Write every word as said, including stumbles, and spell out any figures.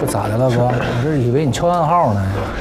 这咋的了哥？我这以为你敲暗号呢。